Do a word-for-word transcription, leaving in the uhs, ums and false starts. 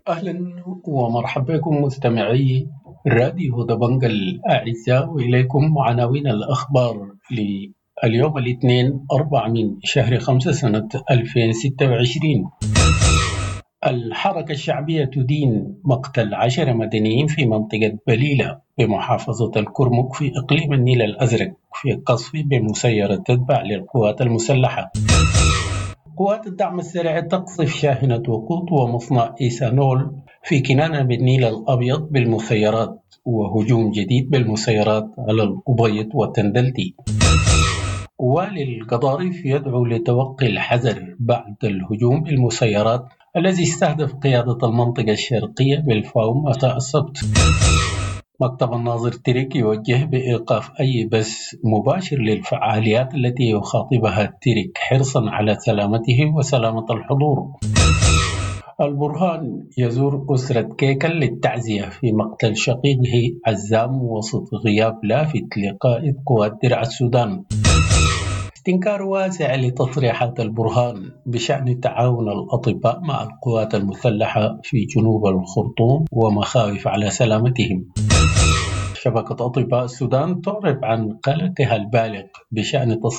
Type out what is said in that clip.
أهلا ومرحبا بكم مستمعي راديو دبنج الأعزاء، وإليكم عناوين الأخبار لليوم الاثنين أربعة من شهر خمسة سنة ألفين وستة وعشرين. الحركة الشعبية تدين مقتل عشر مدنيين في منطقة بليلة بمحافظة الكرمك في إقليم النيل الأزرق في قصف بمسيرة تتبع للقوات المسلحة. قوات الدعم السريع تقصف شاحنة وقود ومصنع إيثانول في كنانة بالنيل الأبيض بالمسيرات، وهجوم جديد بالمسيرات على الأبيض والتندلتي. والي القضارف يدعو لتوقي الحذر بعد الهجوم بالمسيرات الذي استهدف قيادة المنطقة الشرقية بالفاوم مساء السبت. مكتب الناظر تريك يوجه بإيقاف أي بث مباشر للفعاليات التي يخاطبها تريك حرصا على سلامته وسلامة الحضور. البرهان يزور أسرة كيكل للتعزية في مقتل شقيقه عزام وسط غياب لافت لقائد قوات درع السودان. استنكار واسع لتصريحات البرهان بشأن تعاون الأطباء مع القوات المسلحة في جنوب الخرطوم ومخاوف على سلامتهم. شبكة أطباء السودان تعرب عن قلقها البالغ بشأن